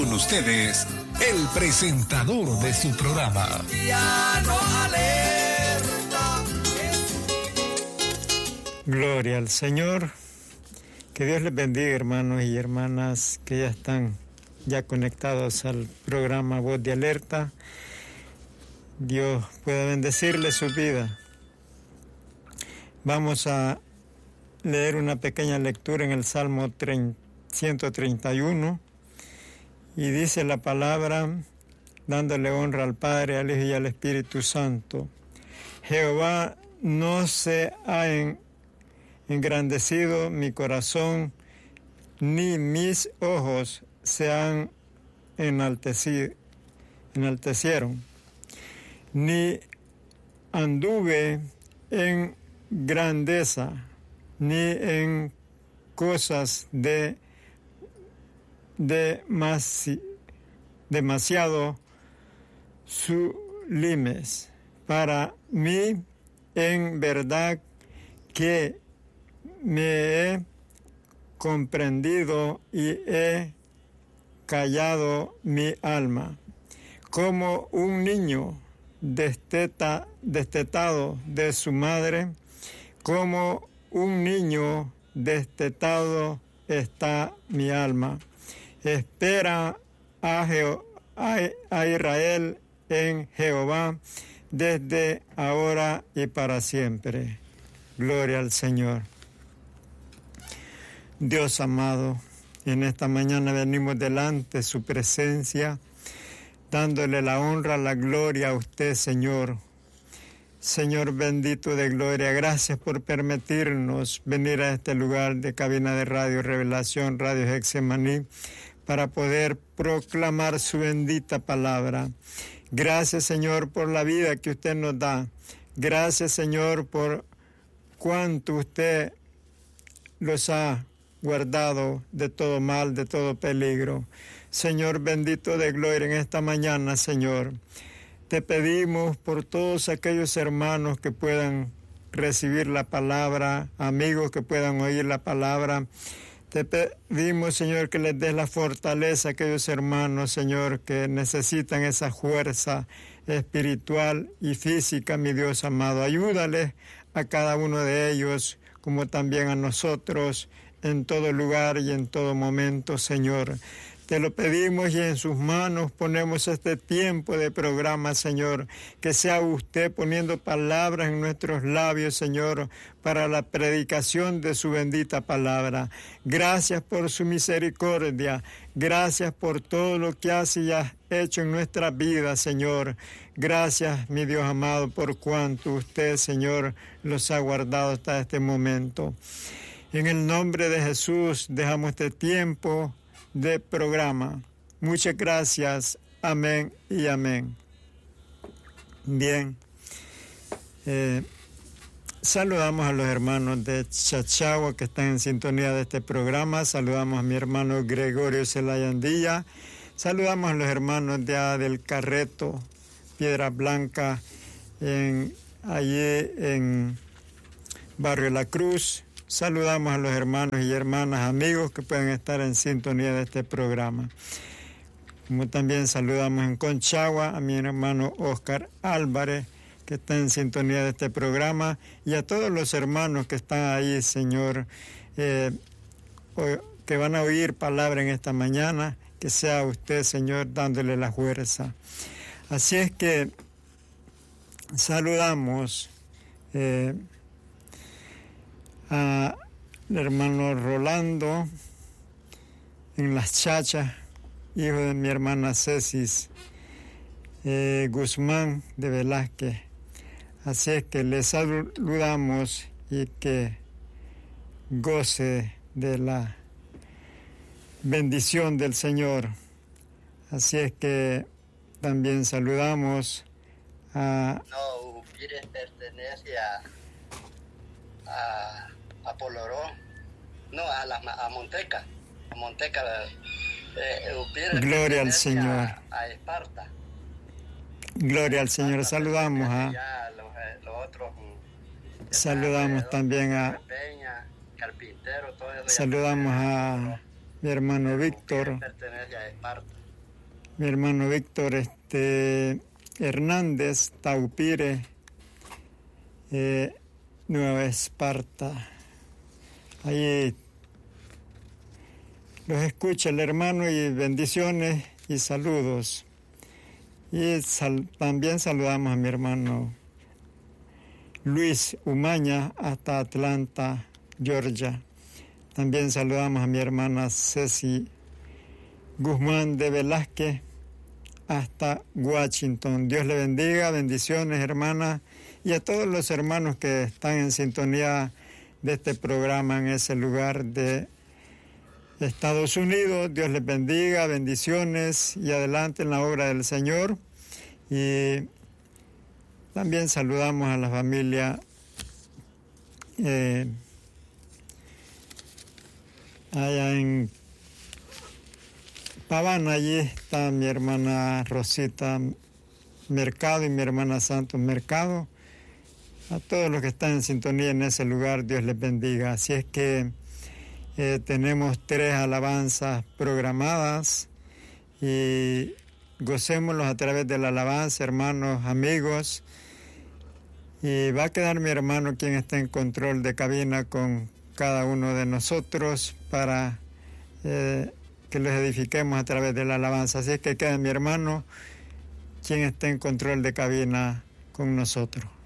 Con ustedes, el presentador de su programa. Gloria al Señor. Que Dios les bendiga, hermanos y hermanas que ya están conectados al programa Voz de Alerta. Dios pueda bendecirle su vida. Vamos a leer una pequeña lectura en el Salmo 131 y dice la palabra, dándole honra al Padre, al Hijo y al Espíritu Santo. Jehová, no se ha engrandecido mi corazón, ni mis ojos se han enaltecieron, ni anduve en grandeza, ni en cosas demasiado sublimes para mí. En verdad que me he comprendido y he callado mi alma, como un niño destetado de su madre, como un niño destetado está mi alma. Espera a Israel en Jehová, desde ahora y para siempre. Gloria al Señor. Dios amado, en esta mañana venimos delante de su presencia, dándole la honra, la gloria a usted, Señor. Señor bendito de gloria, gracias por permitirnos venir a este lugar de cabina de Radio Revelación, Radio Getsemaní, para poder proclamar su bendita palabra. Gracias, Señor, por la vida que usted nos da. Gracias, Señor, por cuánto usted los ha guardado de todo mal, de todo peligro. Señor bendito de gloria, en esta mañana, Señor, te pedimos por todos aquellos hermanos que puedan recibir la palabra, amigos que puedan oír la palabra. Te pedimos, Señor, que les des la fortaleza a aquellos hermanos, Señor, que necesitan esa fuerza espiritual y física, mi Dios amado. Ayúdales a cada uno de ellos, como también a nosotros, en todo lugar y en todo momento, Señor. Te lo pedimos y en sus manos ponemos este tiempo de programa, Señor. Que sea usted poniendo palabras en nuestros labios, Señor, para la predicación de su bendita palabra. Gracias por su misericordia. Gracias por todo lo que hace y has hecho en nuestra vida, Señor. Gracias, mi Dios amado, por cuanto usted, Señor, los ha guardado hasta este momento. En el nombre de Jesús dejamos este tiempo de programa. Muchas gracias. Amén y amén. Bien. Saludamos a los hermanos de Chachagua que están en sintonía de este programa. Saludamos a mi hermano Gregorio Zelayandilla. Saludamos a los hermanos del Carreto, Piedra Blanca, allí en Barrio La Cruz. Saludamos a los hermanos y hermanas, amigos que pueden estar en sintonía de este programa. Como también saludamos en Conchagua a mi hermano Oscar Álvarez, que está en sintonía de este programa, y a todos los hermanos que están ahí, Señor, que van a oír palabra en esta mañana, que sea usted, Señor, dándole la fuerza. Así es que saludamos al hermano Rolando en Las Chachas, hijo de mi hermana Cecis Guzmán de Velázquez. Así es que le saludamos y que goce de la bendición del Señor. Así es que también saludamos a... No, Upires pertenece a Poloró, no, a Monteca. A Monteca, gloria al Señor. A Esparta. Gloria al Señor. Saludamos a... Los otros, saludamos también a... Peña, Carpintero, todo eso. Saludamos a mi hermano Víctor. Pertenece a Esparta. mi hermano Víctor Hernández, Taupire, Nueva Esparta. Ahí los escucha el hermano y bendiciones y saludos. Y también saludamos a mi hermano Luis Umaña hasta Atlanta, Georgia. También saludamos a mi hermana Ceci Guzmán de Velázquez hasta Washington. Dios le bendiga, bendiciones, hermana, y a todos los hermanos que están en sintonía de este programa en ese lugar de Estados Unidos. Dios les bendiga, bendiciones y adelante en la obra del Señor. Y también saludamos a la familia allá en Pavana. Allí está mi hermana Rosita Mercado y mi hermana Santos Mercado. A todos los que están en sintonía en ese lugar, Dios les bendiga. Así es que tenemos 3 alabanzas programadas y gocémoslos a través de la alabanza, hermanos, amigos. Y va a quedar mi hermano quien está en control de cabina con cada uno de nosotros para que los edifiquemos a través de la alabanza. Así es que queda mi hermano quien está en control de cabina con nosotros.